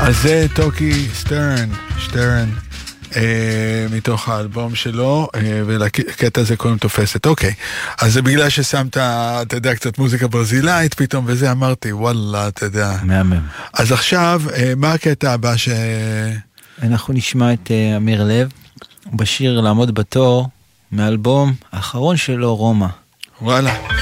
אז זה טוקי שטרן, מתוך האלבום שלו, ולקטע הזה קוראים תופסת. אוקיי, אז זה בגלל ששמת, אתה יודע, קצת מוזיקה ברזילאית פתאום, וזה אמרתי, וואלה, אתה יודע. מהמם. אז עכשיו, מה הקטע הבא אנחנו נשמע את אמיר לב, בשיר לעמוד בתור, מאלבום האחרון שלו, רומא. וואלה.